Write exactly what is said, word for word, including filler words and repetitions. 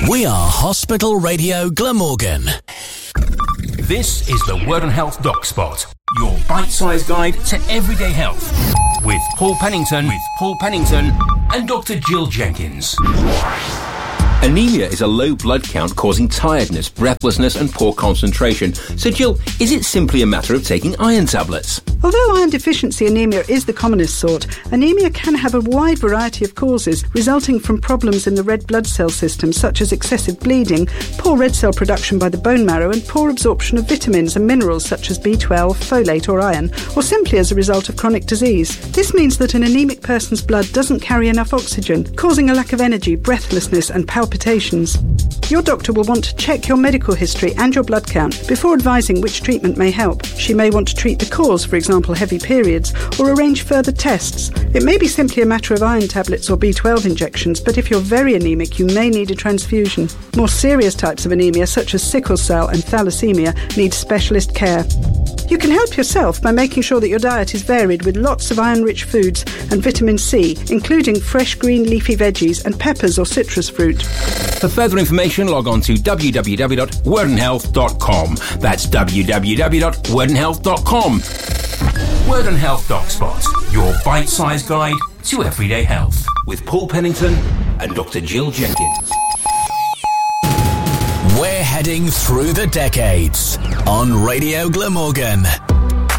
We are Hospital Radio Glamorgan. This is the Word on Health Doc Spot, your bite-sized guide to everyday health, with Paul Pennington, with Paul Pennington, and Doctor Jill Jenkins. Anemia is a low blood count causing tiredness, breathlessness and poor concentration. So Jill, is it simply a matter of taking iron tablets? Although iron deficiency anemia is the commonest sort, anemia can have a wide variety of causes resulting from problems in the red blood cell system such as excessive bleeding, poor red cell production by the bone marrow and poor absorption of vitamins and minerals such as B twelve, folate or iron, or simply as a result of chronic disease. This means that an anemic person's blood doesn't carry enough oxygen, causing a lack of energy, breathlessness and palpitations. Your doctor will want to check your medical history and your blood count before advising which treatment may help. She may want to treat the cause, for example heavy periods, or arrange further tests. It may be simply a matter of iron tablets or B twelve injections, but if you're very anemic you may need a transfusion. More serious types of anemia such as sickle cell and thalassemia need specialist care. You can help yourself by making sure that your diet is varied with lots of iron-rich foods and vitamin C, including fresh green leafy veggies and peppers or citrus fruit. For further information, log on to w w w dot word and health dot com. That's w w w dot word and health dot com. Word on Health Doc Spot, your bite-sized guide to everyday health, with Paul Pennington and Doctor Jill Jenkins. We're heading through the decades on Radio Glamorgan.